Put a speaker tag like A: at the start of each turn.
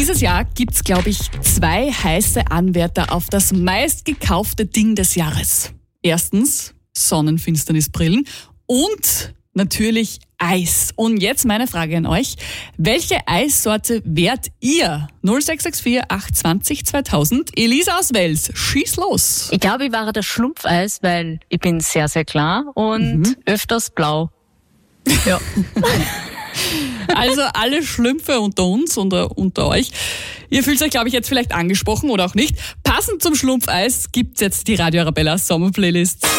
A: Dieses Jahr gibt's, glaube ich, 2 heiße Anwärter auf das meistgekaufte Ding des Jahres. Erstens Sonnenfinsternisbrillen und natürlich Eis. Und jetzt meine Frage an euch. Welche Eissorte wärt ihr? 0664 820 2000. Elisa aus Wels, schieß los.
B: Ich glaube, ich war das Schlumpfeis, weil ich bin sehr, sehr klar und öfters blau. Ja.
A: Also alle Schlümpfe unter uns und unter euch. Ihr fühlt euch, glaube ich, jetzt vielleicht angesprochen oder auch nicht. Passend zum Schlumpfeis gibt's jetzt die Radio Arabella Sommerplaylist.